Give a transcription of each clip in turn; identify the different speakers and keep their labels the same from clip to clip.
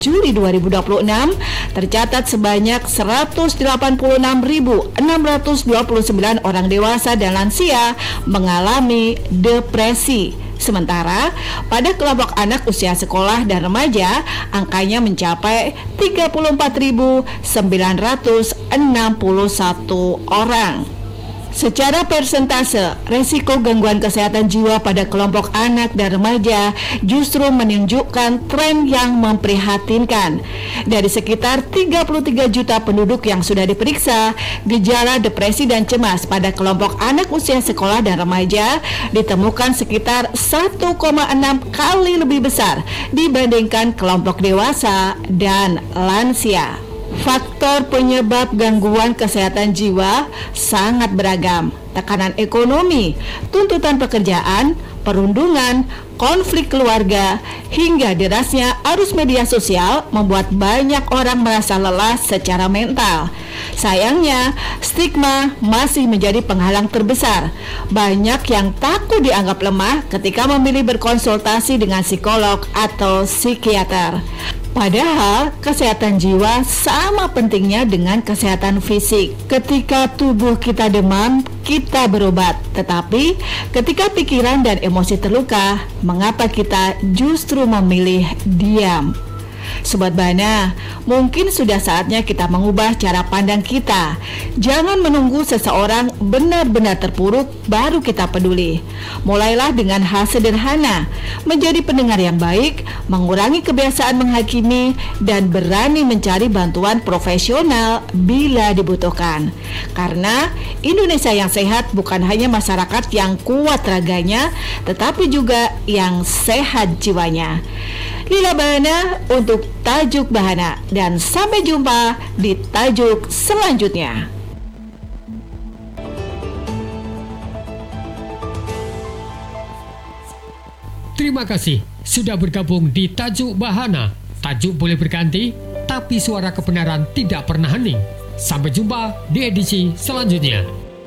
Speaker 1: Juli 2026 tercatat sebanyak 186.629 orang dewasa dan lansia mengalami depresi. Sementara pada kelompok anak usia sekolah dan remaja angkanya mencapai 34.961 orang. Secara persentase, resiko gangguan kesehatan jiwa pada kelompok anak dan remaja justru menunjukkan tren yang memprihatinkan. Dari sekitar 33 juta penduduk yang sudah diperiksa, gejala depresi dan cemas pada kelompok anak usia sekolah dan remaja ditemukan sekitar 1,6 kali lebih besar dibandingkan kelompok dewasa dan lansia. Faktor penyebab gangguan kesehatan jiwa sangat beragam. Tekanan ekonomi, tuntutan pekerjaan, perundungan, konflik keluarga, hingga derasnya arus media sosial membuat banyak orang merasa lelah secara mental. Sayangnya, stigma masih menjadi penghalang terbesar. Banyak yang takut dianggap lemah ketika memilih berkonsultasi dengan psikolog atau psikiater. Padahal kesehatan jiwa sama pentingnya dengan kesehatan fisik. Ketika tubuh kita demam, kita berobat. Tetapi ketika pikiran dan emosi terluka, mengapa kita justru memilih diam? Sobat Bana, mungkin sudah saatnya kita mengubah cara pandang kita. Jangan menunggu seseorang benar-benar terpuruk baru kita peduli. Mulailah dengan hal sederhana, menjadi pendengar yang baik, mengurangi kebiasaan menghakimi, dan berani mencari bantuan profesional bila dibutuhkan. Karena Indonesia yang sehat bukan hanya masyarakat yang kuat raganya, tetapi juga yang sehat jiwanya. Lila Bahana untuk Tajuk Bahana, dan sampai jumpa di tajuk selanjutnya.
Speaker 2: Terima kasih sudah bergabung di Tajuk Bahana. Tajuk boleh berganti, tapi suara kebenaran tidak pernah hening. Sampai jumpa di edisi selanjutnya.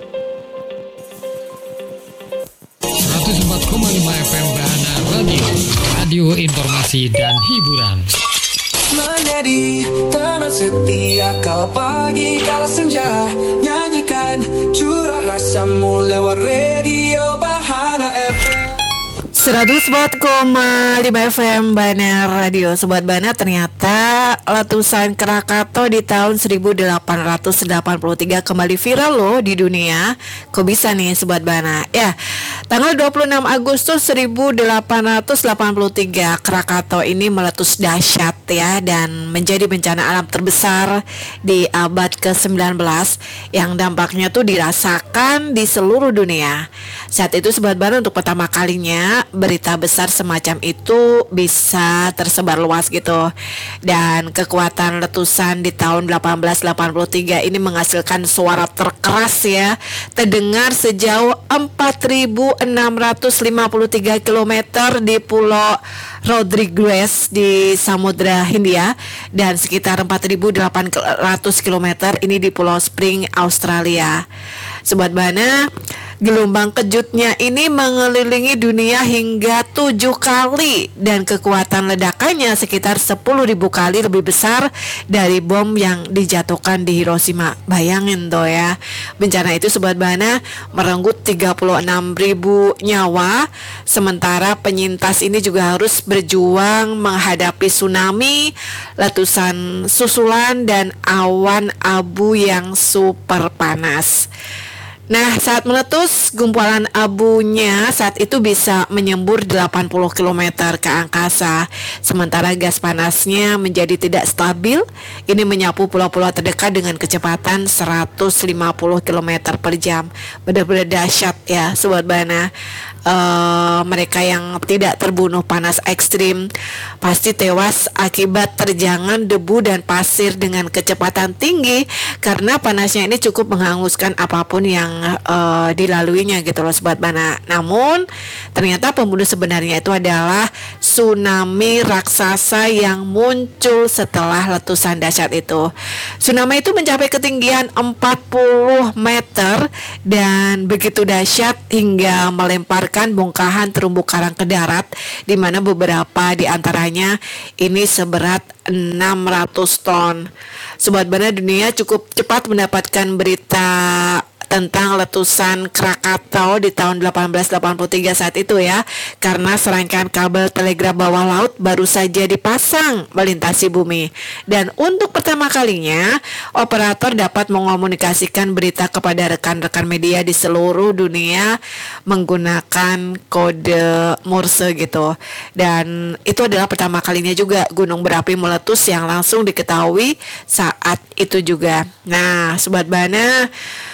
Speaker 2: 104,5 FM Bahana Radio, radio informasi dan hiburan.
Speaker 3: Menjadi teman setia kala pagi kala senja, nyanyikan curah rasamu lewat radio Bahana FM
Speaker 4: 104,5 FM Bahana Radio. Sobat Bahana, ternyata letusan Krakatau di tahun 1883 kembali viral loh di dunia. Kok bisa nih Sobat Bahana? Ya, tanggal 26 Agustus 1883 Krakatau ini meletus dahsyat ya, dan menjadi bencana alam terbesar di abad ke-19 yang dampaknya tuh dirasakan di seluruh dunia. Saat itu Sobat Bahana, untuk pertama kalinya berita besar semacam itu bisa tersebar luas gitu. Dan kekuatan letusan di tahun 1883 ini menghasilkan suara terkeras ya, terdengar sejauh 4.653 km di Pulau Rodriguez di Samudra Hindia, dan sekitar 4.800 km ini di Pulau Spring, Australia. Sobat Bahana, gelombang kejutnya ini mengelilingi dunia hingga 7 kali, dan kekuatan ledakannya sekitar 10.000 kali lebih besar dari bom yang dijatuhkan di Hiroshima. Bayangin tuh ya, bencana itu Sobat Bahana merenggut 36.000 nyawa. Sementara penyintas ini juga harus berjuang menghadapi tsunami, letusan susulan, dan awan abu yang super panas. Nah, saat meletus, gumpalan abunya saat itu bisa menyembur 80 km ke angkasa. Sementara gas panasnya menjadi tidak stabil. Ini menyapu pulau-pulau terdekat dengan kecepatan 150 km per jam. Benar-benar dahsyat ya Sobat Bahana. Mereka yang tidak terbunuh panas ekstrim pasti tewas akibat terjangan debu dan pasir dengan kecepatan tinggi, karena panasnya ini cukup menghanguskan apapun yang dilaluinya gitu loh Sobat Bahana. Namun ternyata pembunuh sebenarnya itu adalah tsunami raksasa yang muncul setelah letusan dahsyat itu. Tsunami itu mencapai ketinggian 40 meter dan begitu dahsyat hingga melemparkan menurunkan bongkahan terumbu karang ke darat, di mana beberapa di antaranya ini seberat 600 ton. Sobat Bana, dunia cukup cepat mendapatkan berita tentang letusan Krakatau di tahun 1883 saat itu ya, karena serangkaian kabel telegraf bawah laut baru saja dipasang melintasi bumi. Dan untuk pertama kalinya operator dapat mengomunikasikan berita kepada rekan-rekan media di seluruh dunia menggunakan kode Morse gitu. Dan itu adalah pertama kalinya juga gunung berapi meletus yang langsung diketahui saat itu juga. Nah, Sobat Bana,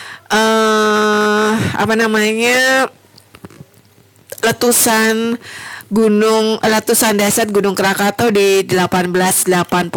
Speaker 4: letusan dasar Gunung Krakatau di 1883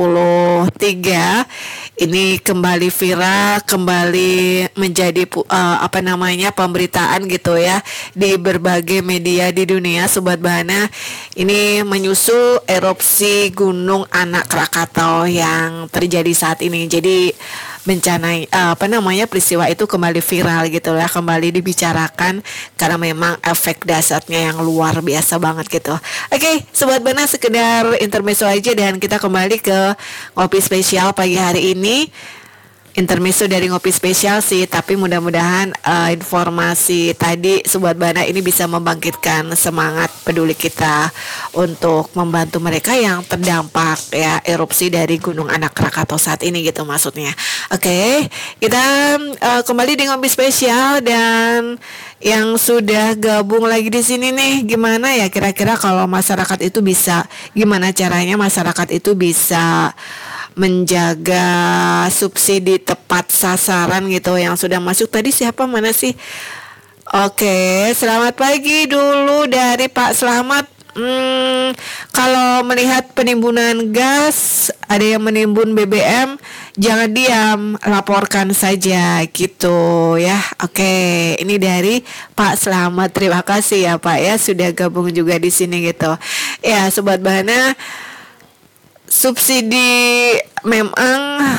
Speaker 4: ini kembali viral, kembali menjadi pemberitaan gitu ya di berbagai media di dunia, Sobat Bana. Ini menyusul erupsi Gunung Anak Krakatau yang terjadi saat ini. Jadi bencana peristiwa itu kembali viral gitu ya, kembali dibicarakan karena memang efek dasarnya yang luar biasa banget gitu. Oke, Sobat Bana, sekedar intermezzo aja dan kita kembali ke ngopi spesial pagi hari ini. Intermezzo dari ngopi spesial sih, tapi mudah-mudahan informasi tadi Sobat Bana ini bisa membangkitkan semangat peduli kita untuk membantu mereka yang terdampak ya erupsi dari Gunung Anak Krakatau saat ini gitu maksudnya. Oke, kita kembali di ngopi spesial dan yang sudah gabung lagi di sini nih, gimana ya kira-kira kalau masyarakat itu bisa, gimana caranya masyarakat itu bisa menjaga subsidi tepat sasaran gitu yang sudah masuk tadi. Siapa mana sih? Oke, selamat pagi dulu dari Pak Slamet. Kalau melihat penimbunan gas, ada yang menimbun BBM, jangan diam, laporkan saja gitu ya. Oke, ini dari Pak Slamet. Terima kasih ya Pak ya sudah gabung juga di sini gitu. Ya, Sobat Bana, subsidi memang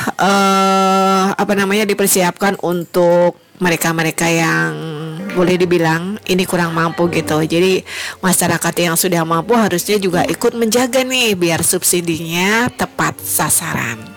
Speaker 4: dipersiapkan untuk mereka-mereka yang boleh dibilang ini kurang mampu gitu. Jadi masyarakat yang sudah mampu harusnya juga ikut menjaga nih biar subsidinya tepat sasaran.